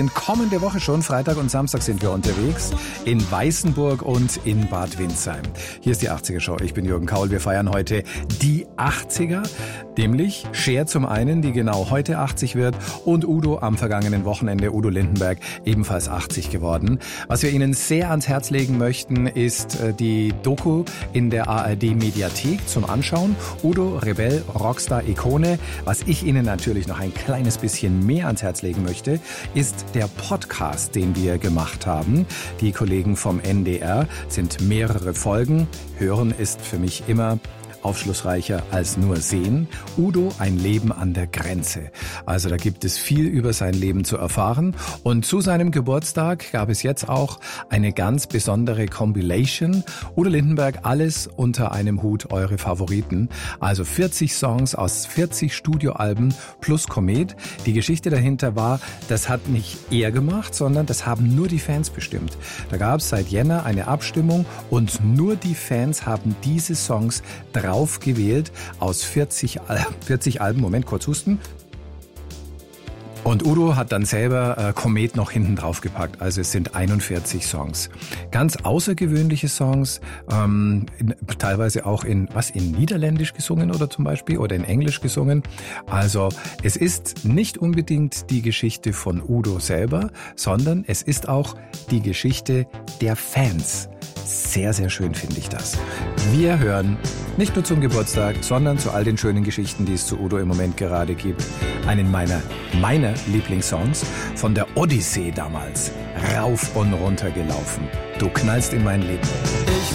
Denn kommende Woche schon, Freitag und Samstag, sind wir unterwegs in Weißenburg und in Bad Windsheim. Hier ist die 80er Show. Ich bin Jürgen Kaul. Wir feiern heute die 80er, nämlich Cher zum einen, die genau heute 80 wird, und Udo am vergangenen Wochenende, Udo Lindenberg, ebenfalls 80 geworden. Was wir Ihnen sehr ans Herz legen möchten, ist die Doku in der ARD-Mediathek zum Anschauen. Udo, Rebell, Rockstar, Ikone. Was ich Ihnen natürlich noch ein kleines bisschen mehr ans Herz legen möchte, ist der Podcast, den wir gemacht haben. Die Kollegen vom NDR, sind mehrere Folgen. Hören ist für mich immer aufschlussreicher als nur sehen. Udo, ein Leben an der Grenze. Also da gibt es viel über sein Leben zu erfahren. Und zu seinem Geburtstag gab es jetzt auch eine ganz besondere Compilation. Udo Lindenberg, alles unter einem Hut, eure Favoriten. Also 40 Songs aus 40 Studioalben plus Komet. Die Geschichte dahinter war, das hat nicht er gemacht, sondern das haben nur die Fans bestimmt. Da gab es seit Jänner eine Abstimmung und nur die Fans haben diese Songs drauf gewählt aus 40 Alben. Moment, kurz husten. Und Udo hat dann selber Komet noch hinten drauf gepackt. Also es sind 41 Songs. Ganz außergewöhnliche Songs, teilweise auch in Niederländisch gesungen oder zum Beispiel oder in Englisch gesungen. Also es ist nicht unbedingt die Geschichte von Udo selber, sondern es ist auch die Geschichte der Fans. Sehr, sehr schön finde ich das. Wir hören nicht nur zum Geburtstag, sondern zu all den schönen Geschichten, die es zu Udo im Moment gerade gibt, einen meiner Lieblingssongs von der Odyssee damals. Rauf und runter gelaufen. Du knallst in mein Leben. Ich